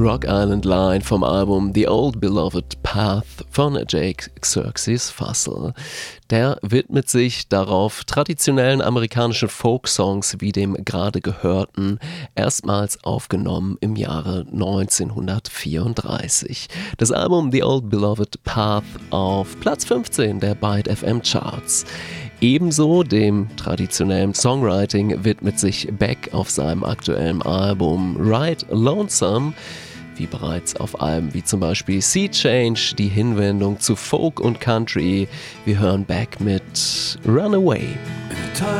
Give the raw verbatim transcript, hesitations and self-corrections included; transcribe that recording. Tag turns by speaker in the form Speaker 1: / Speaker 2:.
Speaker 1: Rock Island Line vom Album The Old Beloved Path von Jake Xerxes Fussell. Der widmet sich darauf traditionellen amerikanischen Folksongs wie dem gerade gehörten, erstmals aufgenommen im Jahre neunzehnhundertvierunddreißig. Das Album The Old Beloved Path auf Platz fünfzehn der Byte F M Charts. Ebenso dem traditionellen Songwriting widmet sich Beck auf seinem aktuellen Album Ride Lonesome, wie bereits auf Alben wie zum Beispiel Sea Change, die Hinwendung zu Folk und Country. Wir hören Beck mit Runaway.